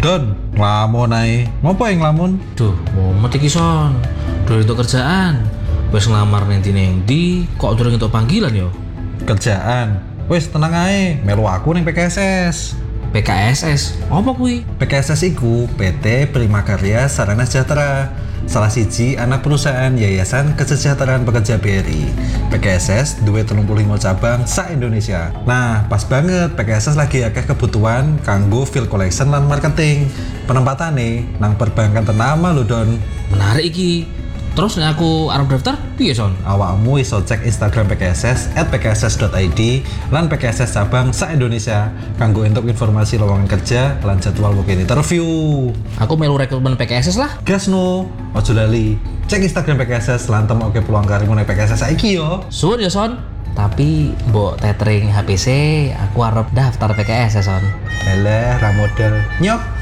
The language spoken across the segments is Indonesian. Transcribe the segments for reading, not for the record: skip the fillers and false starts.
Don, ngelamun ae. Ngopo yang ngelamun? Duh, mumet iki son. Durung entuk kerjaan. Wis nglamar nenti-nenti, kok durung entuk panggilan yo? Kerjaan. Wis tenang ae, melu aku ning PKSS. PKSS, apa kuwi? PKSS iku PT Prima Karya Sarana Sejahtera. Salah siji anak perusahaan Yayasan Kesejahteraan Pekerja BRI. PKSS duwe 35 cabang sa Indonesia. Nah, pas banget PKSS lagi akeh kebutuhan kanggo field collection lan marketing. Penempatane nang perbankan ternama lho Don. Menarik iki. Terus nek aku arep daftar, piye son? Awakmu iso cek Instagram PKSS @pkss.id lan PKSS cabang sa Indonesia kanggo entuk informasi lowongan kerja lan jadwal booking interview. Aku melu rekrutmen PKSS lah. Gas no, ojo lali. Cek Instagram PKSS lan temokke peluang karirmu ning PKSS saiki yo. Suwun ya son. Tapi mbok tethering HPC, aku arep daftar PKSS son. Alah, ra model. Nyok.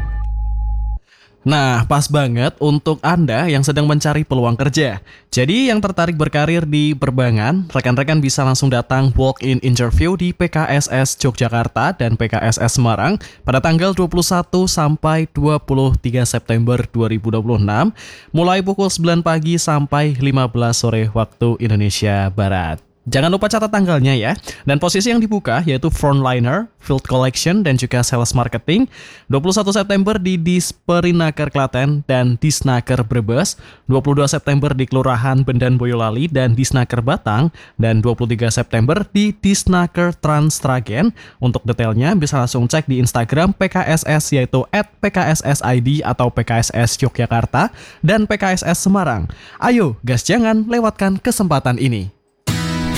Nah, pas banget untuk Anda yang sedang mencari peluang kerja. Jadi yang tertarik berkarir di perbankan, rekan-rekan bisa langsung datang walk-in interview di PKSS Yogyakarta dan PKSS Semarang pada tanggal 21 sampai 23 September 2026, mulai pukul 9 pagi sampai 15 sore waktu Indonesia Barat. Jangan lupa catat tanggalnya ya. Dan posisi yang dibuka yaitu frontliner, field collection, dan juga sales marketing. 21 September di Disperinaker Klaten dan Disnaker Brebes. 22 September di Kelurahan Bendan Boyolali dan Disnaker Batang. Dan 23 September di Disnaker Transragen. Untuk detailnya bisa langsung cek di Instagram PKSS yaitu @PKSSID atau PKSS Yogyakarta dan PKSS Semarang. Ayo, gas jangan lewatkan kesempatan ini.